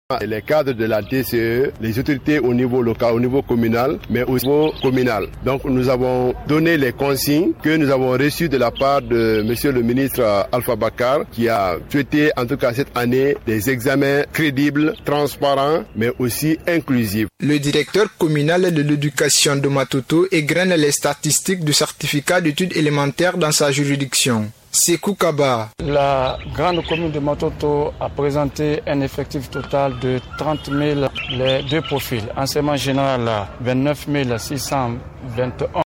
Les cadres de la DCE, les autorités au niveau local, au niveau communal, mais au niveau communal. Donc nous avons donné les consignes que nous avons reçues de la part de monsieur le ministre Alpha Bakar, qui a souhaité en tout cas cette année des examens crédibles, transparents, mais aussi inclusifs. Le directeur communal de l'éducation de Matoto égrène les statistiques du certificat d'études élémentaires dans sa juridiction. Sekou Kaba. La grande commune de Matoto a présenté un effectif total de 30 000, les deux profils. Enseignement général, 29 621